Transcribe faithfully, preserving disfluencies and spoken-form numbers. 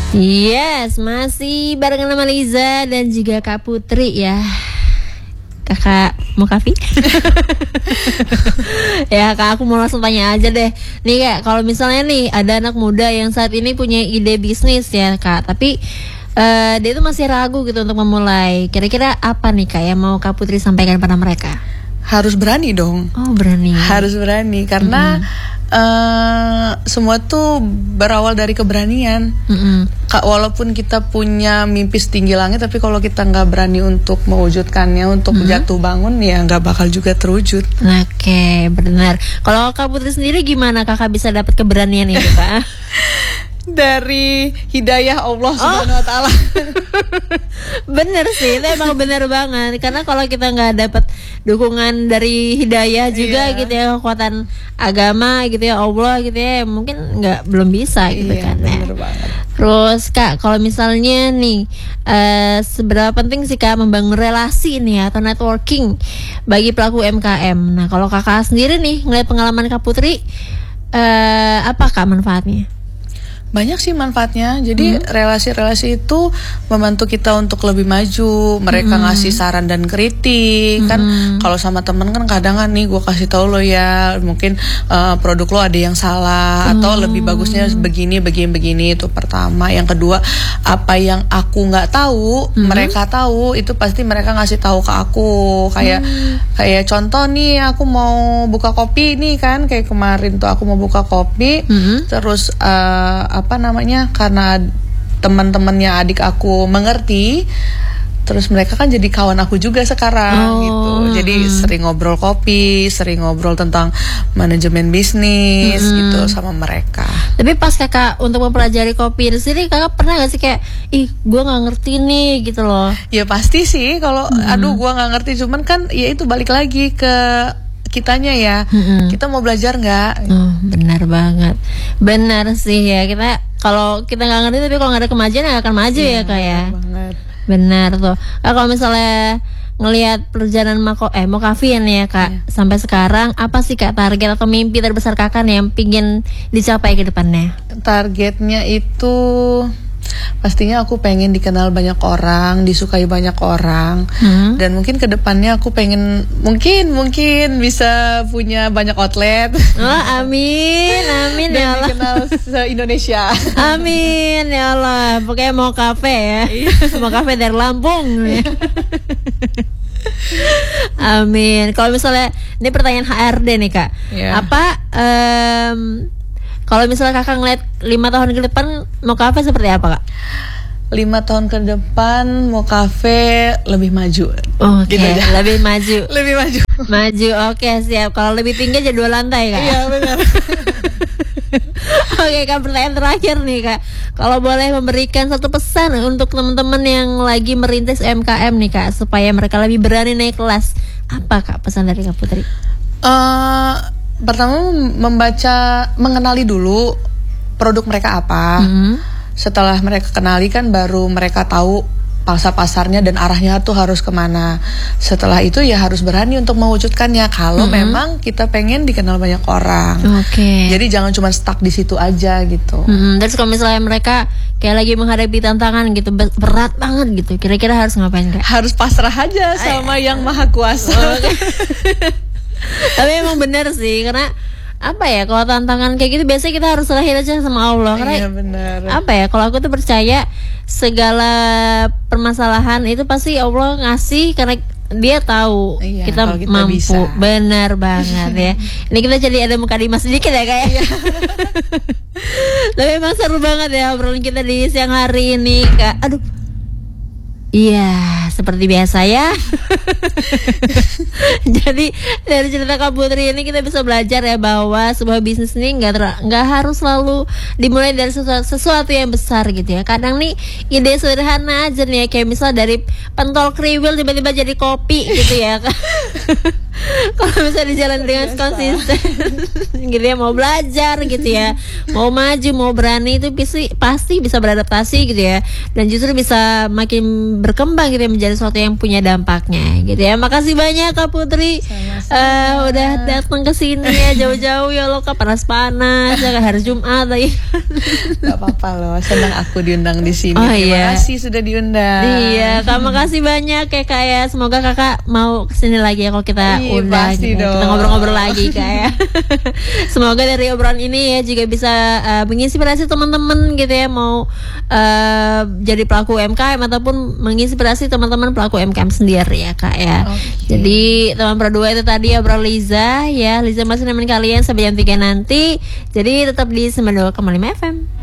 Yes, masih barengan sama Liza dan juga Kak Putri ya. Kakak mau kafe? Ya Kak, aku mau langsung tanya aja deh. Nih Kak, kalau misalnya nih ada anak muda yang saat ini punya ide bisnis ya Kak, tapi uh, dia tuh masih ragu gitu untuk memulai. Kira-kira apa nih Kak yang mau Kak Putri sampaikan pada mereka? Harus berani dong. Oh berani. Harus berani karena mm-hmm. uh, semua tuh berawal dari keberanian. Mm-hmm. Kak, walaupun kita punya mimpi setinggi langit, tapi kalau kita nggak berani untuk mewujudkannya, untuk mm-hmm. jatuh bangun, ya nggak bakal juga terwujud. Oke, okay, benar. Kalau Kak Putri sendiri gimana Kakak bisa dapat keberanian itu Kak? Dari hidayah Allah Subhanahu Wa Taala. Bener sih, itu emang bener banget. Karena kalau kita nggak dapat dukungan dari hidayah juga, yeah. gitu ya, kekuatan agama gitu ya, Allah gitu ya, mungkin nggak belum bisa gitu, yeah, kan. Bener banget. Terus Kak, kalau misalnya nih, uh, seberapa penting sih Kak membangun relasi nih atau networking bagi pelaku U M K M? Nah, kalau Kakak sendiri nih ngeliat pengalaman Kak Putri, uh, apa Kak manfaatnya? Banyak sih manfaatnya. Jadi hmm. relasi-relasi itu membantu kita untuk lebih maju. Mereka hmm. ngasih saran dan kritik. hmm. Kan kalau sama temen kan kadang kan nih gue kasih tahu lo ya, mungkin uh, produk lo ada yang salah, hmm. atau lebih bagusnya begini begini begini. Itu pertama. Yang kedua, apa yang aku nggak tahu hmm. mereka tahu, itu pasti mereka ngasih tahu ke aku. Kayak hmm. kayak contoh nih, aku mau buka kopi nih kan, kayak kemarin tuh aku mau buka kopi, hmm. terus uh, apa namanya, karena teman-temannya adik aku mengerti, terus mereka kan jadi kawan aku juga sekarang. Oh. Gitu. Jadi sering ngobrol kopi, sering ngobrol tentang manajemen bisnis, hmm. gitu sama mereka. Tapi pas Kakak untuk mempelajari kopi sendiri, Kakak pernah gak sih kayak, ih gue gak ngerti nih gitu loh? Ya pasti sih, kalau hmm. aduh gue gak ngerti, cuman kan ya itu balik lagi ke kitanya ya, mm-hmm. kita mau belajar nggak? Oh, benar banget, benar sih ya, kita kalau kita nggak ngerti tapi kalau nggak ada kemajuan nggak akan maju yeah, ya kayak. Benar tuh. Nah, kalau misalnya ngelihat perjalanan Mako eh Mokafi ya Kak, yeah. sampai sekarang apa sih Kak target atau mimpi terbesar Kakak nih yang pingin dicapai ke depannya? Targetnya itu pastinya aku pengen dikenal banyak orang, disukai banyak orang, hmm. dan mungkin kedepannya aku pengen mungkin mungkin bisa punya banyak outlet. Oh amin, amin dan ya Allah. dikenal se-Indonesia. Amin ya Allah. Pokoknya mau kafe ya, mau kafe dari Lampung. Amin. Kalau misalnya ini pertanyaan H R D nih Kak, yeah. apa? Um, Kalau misalnya Kakak ngeliat lima tahun ke depan mau kafe seperti apa Kak? Lima tahun ke depan mau kafe lebih maju. Oke, okay, gitu lebih maju. Lebih maju. Maju, oke okay, siap. Kalau lebih tinggi jadi dua lantai Kak? Iya benar. Oke okay, Kak, pertanyaan terakhir nih Kak. Kalau boleh memberikan satu pesan untuk teman-teman yang lagi merintis U M K M nih Kak, supaya mereka lebih berani naik kelas, apa Kak pesan dari Kak Putri? Uh, Pertama membaca, mengenali dulu produk mereka apa. Mm-hmm. Setelah mereka kenali kan baru mereka tahu pangsa pasarnya dan arahnya tuh harus kemana. Setelah itu ya harus berani untuk mewujudkannya. Kalau mm-hmm. memang kita pengen dikenal banyak orang. Oke. Okay. Jadi jangan cuma stuck di situ aja gitu. Mm-hmm. Terus kalau misalnya mereka kayak lagi menghadapi tantangan gitu berat banget gitu, kira-kira harus ngapain Kak? Harus pasrah aja sama Ay- Yang Maha Kuasa. Okay. Tapi emang benar sih, karena apa ya, kalau tantangan kayak gitu biasanya kita harus serahin aja sama Allah. Karena iya, benar. Apa ya, kalau aku tuh percaya segala permasalahan itu pasti Allah ngasih karena Dia tahu iya, kita, kita mampu. Bisa. Benar banget ya. Ini kita jadi ada mukadimah sedikit ya Kak ya. Tapi emang seru banget ya obrolan kita di siang hari ini Kak. Aduh. Iya, seperti biasa ya. Jadi dari cerita Kak Putri ini kita bisa belajar ya bahwa sebuah bisnis ini nggak nggak harus selalu dimulai dari sesuatu, sesuatu yang besar gitu ya. Kadang nih ide sederhana aja nih ya, kayak misal dari pentol kriwil tiba-tiba jadi kopi gitu ya. Kalau misalnya di jalan dengan konsisten gitu ya, mau belajar gitu ya, mau maju, mau berani, itu pasti pasti bisa beradaptasi gitu ya, dan justru bisa makin berkembang gitu ya, menjadi sesuatu yang punya dampaknya gitu ya. Makasih banyak Kak Putri uh, udah datang ke sini ya jauh-jauh ya loh Kak, panas-panas ya hari Jumat lagi. Gak apa-apa loh, senang aku diundang di sini. Oh, Terima iya. kasih sudah diundang. Iya, Kak, makasih banyak ya Kak ya. Semoga Kakak mau kesini lagi ya kalau kita Iya, undang gitu. Kita ngobrol-ngobrol lagi Kak ya. Semoga dari obrolan ini ya juga bisa uh, menginspirasi teman-teman gitu ya, mau uh, jadi pelaku U M K M ataupun menginspirasi teman-teman pelaku U M K M sendiri ya Kak ya. Okay. Jadi teman berdua itu tadi obrolan Liza ya. Liza masih nemenin kalian sampai jam tiga nanti. Jadi tetap di sembilan puluh dua koma lima F M.